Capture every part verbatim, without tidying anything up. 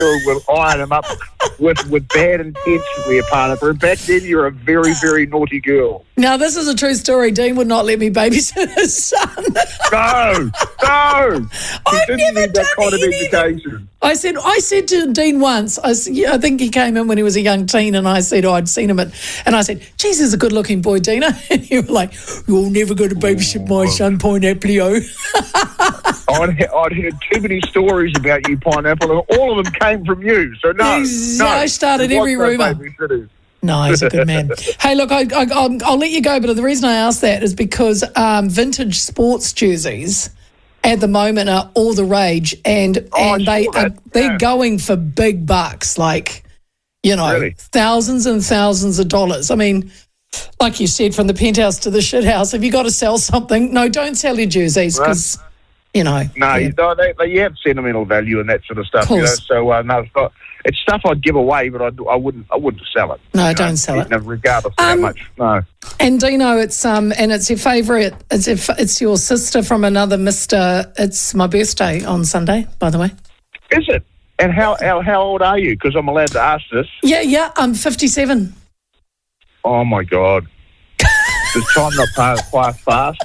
will iron them up with, with bad intentions there, Pineapple. And back then, you were a very, very naughty girl. Now, this is a true story. Dean would not let me babysit his son. No, no. He I've didn't never need that done kind of anything. education. I said, I said to Dean once, I, s- yeah, I think he came in when he was a young teen, and I said, oh, I'd seen him at, and I said, geez, he's a good-looking boy, Dina. And you were like, you're never going to babysit my son, Pineapple. I'd, he- I'd heard too many stories about you, Pineapple, and all of them came from you. So no, He's- no. I started There was every no rumour. babysitters. No, he's a good man. Hey, look, I, I, I'll, I'll let you go, but the reason I asked that is because um, vintage sports jerseys at the moment are all the rage, and Oh, and I they saw are, that, they're yeah. going for big bucks, like, you know, Really? thousands and thousands of dollars. I mean, like you said, from the penthouse to the shit house, if you got to sell something, no, don't sell your jerseys because, you know. No, yeah. you, no they, they, you have sentimental value and that sort of stuff. You know? Course. So uh, no, it's, not, it's stuff I'd give away, but I'd, I wouldn't. I wouldn't sell it. No, you know, don't sell it. even regardless of how Um, much. No. And Dino, it's um, and it's your favourite. It's if it's your sister from another Mister. It's my birthday on Sunday, by the way. Is it? And how how, how old are you? Because I'm allowed to ask this. Yeah, yeah. I'm fifty-seven. Oh my God. Does time not pass quite fast?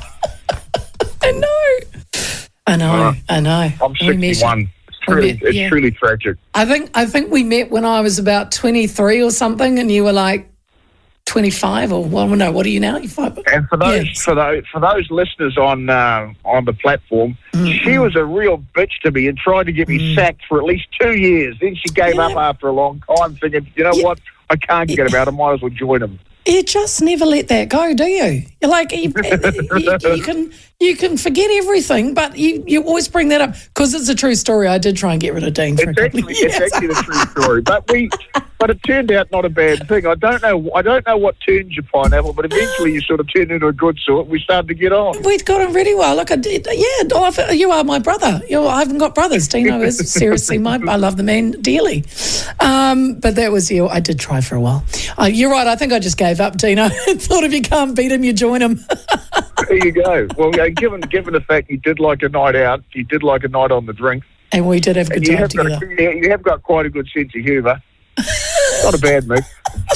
I know. I know. Uh, I know. I'm We met- sixty-one. It's we truly, met, it's yeah. truly tragic. I think I think we met when I was about twenty-three or something, and you were like twenty-five or well, no. What are you now? You five? And for those Yes. for those for those listeners on uh, on the platform, she was a real bitch to me and tried to get me sacked for at least two years. Then she gave Yeah. up after a long time, thinking, you know Yeah. what, I can't get about it. I might as well join them. You just never let that go, do you? You're like you, you, you can you can forget everything, but you, you always bring that up because it's a true story. I did try and get rid of Dean for a It's couple actually, of years. it's actually the true story, but we, but it turned out not a bad thing. I don't know, I don't know what turned you, Pineapple, but eventually you sort of turned into a good sort. We started to get on. We'd got on really well. Look, I did, yeah, oh, I've- you are my brother. You're, I haven't got brothers. Dino is seriously my. I love the man dearly, um, but that was you. I did try for a while. Uh, you're right. I think I just gave up, Dino. Thought if you can't beat him, you join him. There you go. Well, uh, given given the fact you did like a night out, you did like a night on the drink, And we did have a good and you time have got together. a, you have got quite a good sense of humour. Not a bad mix.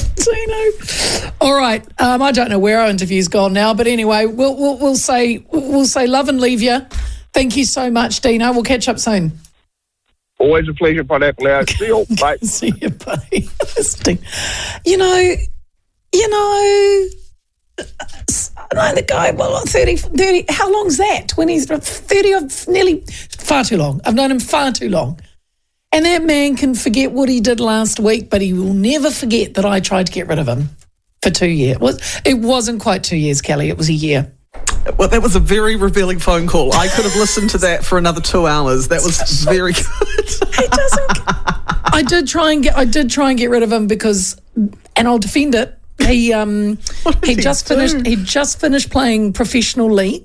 Dino. All right. Um, I don't know where our interview's gone now, but anyway, we'll we'll, we'll say we'll say love and leave you. Thank you so much, Dino. We'll catch up soon. Always a pleasure, Pineapple. Out. See you, mate. See you, buddy. Listening. You know, you know, I know the guy, well, thirty, thirty, how long's that? twenty, thirty, or nearly, far too long. I've known him far too long. And that man can forget what he did last week, but he will never forget that I tried to get rid of him for two years. It, was, it wasn't quite two years, Kelly. It was a year. Well, that was a very revealing phone call. I could have listened to that for another two hours. That was very good. He doesn't. I did try and get. I did try and get rid of him because, and I'll defend it. He um What did he he just do? finished. He just finished playing professional league.